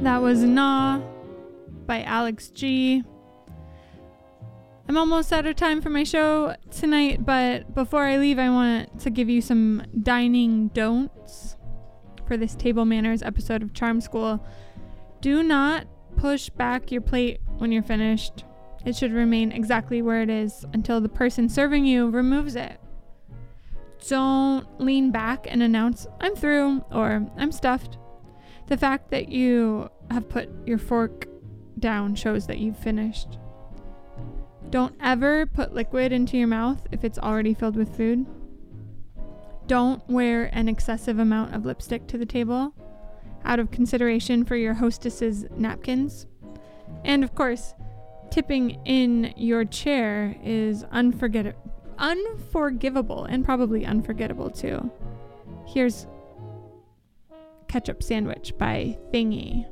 That was Nah by Alex G. I'm almost out of time for my show tonight, but before I leave, I want to give you some dining don'ts for this Table Manners episode of Charm School. Do not push back your plate when you're finished. It should remain exactly where it is until the person serving you removes it. Don't lean back and announce, "I'm through," or "I'm stuffed." The fact that you have put your fork down shows that you've finished. Don't ever put liquid into your mouth if it's already filled with food. Don't wear an excessive amount of lipstick to the table out of consideration for your hostess's napkins. And of course, tipping in your chair is unforgivable and probably unforgettable too. Here's Ketchup Sandwich by Thingy.